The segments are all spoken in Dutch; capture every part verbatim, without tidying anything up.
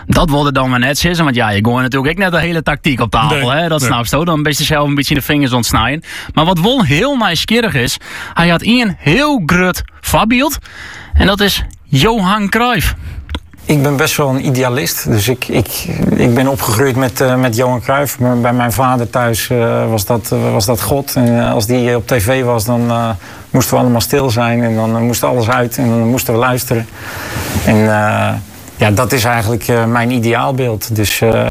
Dat wilde dan maar net zeggen, want ja, je gooit natuurlijk ook net de hele tactiek op tafel. Nee, hè? Dat nee. snap je. Dan ben je zelf een beetje in de vingers ontsnijden. Maar wat wel heel nieuwsgierig is, hij had een heel groot voorbeeld. En dat is Johan Cruijff. Ik ben best wel een idealist. Dus ik, ik, ik ben opgegroeid met, uh, met Johan Cruijff. Maar bij mijn vader thuis uh, was, dat, uh, was dat God. En uh, als die op tv was, dan uh, moesten we allemaal stil zijn. En dan uh, moest alles uit en dan moesten we luisteren. En uh, ja, dat is eigenlijk uh, mijn ideaalbeeld. Dus uh,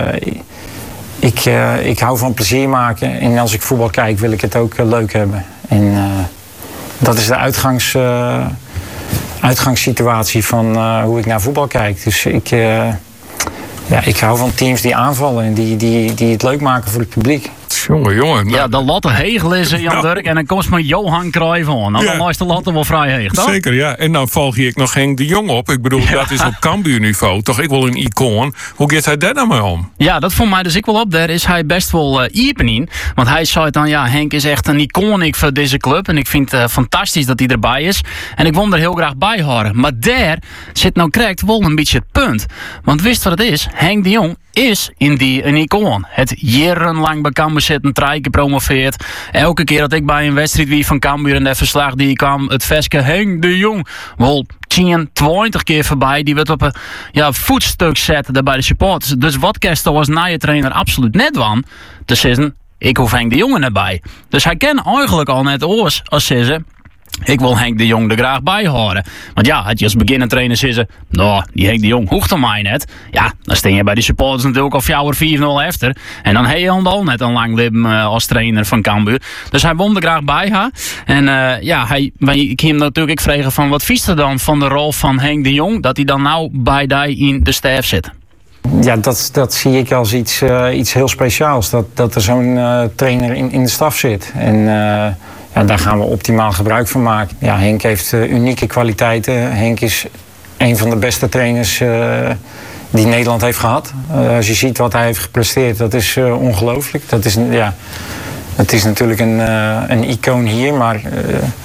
ik, uh, ik hou van plezier maken. En als ik voetbal kijk, wil ik het ook uh, leuk hebben. En uh, dat is de uitgangs... Uh, uitgangssituatie van uh, hoe ik naar voetbal kijk. Dus ik, uh, ja, ik hou van teams die aanvallen en die, die, die het leuk maken voor het publiek. Jongen, jongen. Ja, de Lotte Hegel is Jan Nou. Dirk. En dan komt maar Johan Cruijff aan. Nou, Ja. dan is de Lotte wel vrij heeg, toch? Zeker, ja. En dan volg ik nog Henk de Jong op. Ik bedoel, Ja. dat is op Cambuur-niveau toch ik wel een icoon. Hoe gaat hij daar nou mee om? Ja, dat vond mij dus ik wel op. Daar is hij best wel uh, iepen in. Want hij zei dan, ja, Henk is echt een icoon voor deze club. En ik vind het uh, fantastisch dat hij erbij is. En ik wil hem er heel graag bij horen. Maar daar zit nou correct wel een beetje het punt. Want wist wat het is? Henk de Jong is in die een icoon. Het jarenlang bij Cambuur zitten, drie keer promoveerd. Elke keer dat ik bij een wedstrijd wie van Cambuur en de verslag die kwam, het veske Henk de Jong wel tien, twintig keer voorbij. Die werd op een ja, voetstuk zetten daar bij de supporters. Dus wat Kerstel was na je trainer absoluut net van te zeggen, ik hoef Henk de Jong erbij. Dus hij kan eigenlijk al net oors als zeggen, ik wil Henk de Jong er graag bij horen. Want ja, had je als beginnend trainer zeggen, nou, die Henk de Jong hoeft er mij net. Ja, dan steen je bij de supporters natuurlijk al vier vier nul efter. En dan heb je al net een lang leven uh, als trainer van Cambuur. Dus hij won er graag bij haar. En uh, ja, hij, ik heb hem natuurlijk vragen van, wat vies er dan van de rol van Henk de Jong, dat hij dan nou bij die in de staf zit? Ja, dat, dat zie ik als iets, uh, iets heel speciaals. Dat, dat er zo'n uh, trainer in, in de staf zit. En uh, ja, daar gaan we optimaal gebruik van maken. Ja, Henk heeft uh, unieke kwaliteiten. Henk is een van de beste trainers uh, die Nederland heeft gehad. Uh, als je ziet wat hij heeft gepresteerd, dat is uh, ongelooflijk. Dat is, ja, dat is natuurlijk een, uh, een icoon hier, maar uh,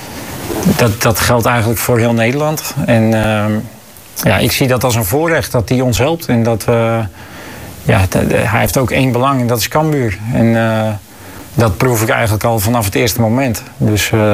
dat, dat geldt eigenlijk voor heel Nederland. En uh, ja, ik zie dat als een voorrecht dat hij ons helpt. En dat, uh, ja, t- hij heeft ook één belang en dat is Cambuur. En uh, dat proef ik eigenlijk al vanaf het eerste moment. Dus uh,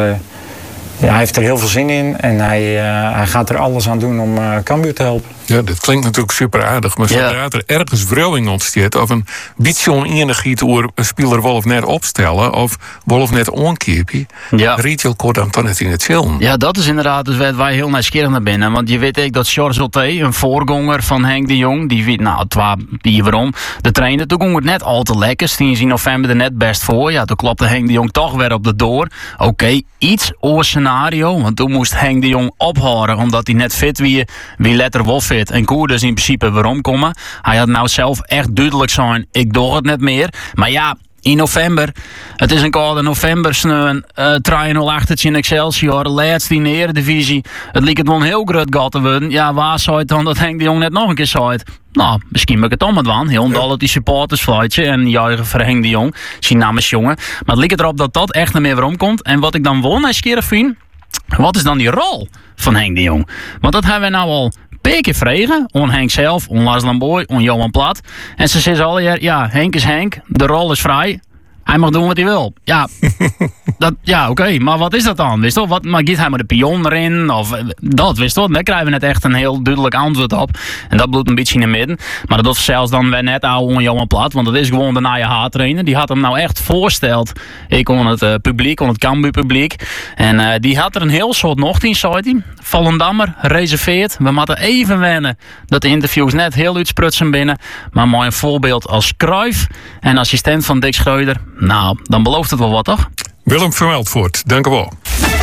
ja, hij heeft er heel veel zin in en hij, uh, hij gaat er alles aan doen om uh, Cambuur te helpen. Ja, dat klinkt natuurlijk super aardig. Maar Ja. zodra er ergens wrilling ontstaat, of een beetje oneenigheid over een speler wel of net opstellen, of wel of net onkeepie, Ja. Rachel kort dan toch net in het film. Ja, dat is inderdaad dus waar wij heel nieuwsgierig naar binnen. Want je weet ook dat George Otte, een voorganger van Henk de Jong, die weet, nou, twa, die waarom, de trainer, toen ging het net al te lekker. Stien in november er net best voor. Ja, toen klopte Henk de Jong toch weer op de door. Oké, okay, iets oor scenario, want toen moest Henk de Jong ophouden, omdat hij net fit wie, wie letter wel fit. En koer dus in principe waarom komen. Hij had nou zelf echt duidelijk zijn, ik doe het net meer. Maar ja, in november, het is een koude november, sneeuwen, uh, drie nul achtertje in Excelsior, laatste in de Eredivisie. Het leek het wel een heel groot gat te worden. Ja, waar zou het dan dat Henk de Jong net nog een keer zei? Nou, misschien ben ik het dan met waan. Heel omdat het die supporters fluitje en juichen voor Henk de Jong. Zijn namens jongen. Maar het lijkt erop dat dat echt niet meer waarom komt. En wat ik dan wel nieuwsgierig vind, wat is dan die rol van Henk de Jong? Want dat hebben we nou al een paar keer vragen. On Henk zelf, on Lars Lamboy, on Johan Plat. En ze zeggen al, ja, Henk is Henk, de rol is vrij. Hij mag doen wat hij wil. Ja, dat, ja oké, okay. Maar wat is dat dan? Wist je? Wat, maar giet hij maar de pion erin? Of dat, wist je? Daar krijgen we net echt een heel duidelijk antwoord op. En dat bloedt een beetje in het midden. Maar dat doet zelfs dan weer net oude Johan Plat. Want dat is gewoon de naaie haattrainer. Die had hem nou echt voorsteld. Ik kon het uh, publiek, kon het Cambuur publiek. En uh, die had er een heel soort nog in, zei hij. Volendammer, reserveerd. We moeten even wennen dat de interviews net heel uitsprutsen binnen. Maar mooi een voorbeeld als Cruijff en assistent van Dick Schreuder. Nou, dan belooft het wel wat, toch? Willem van Veldvoort, dank u wel.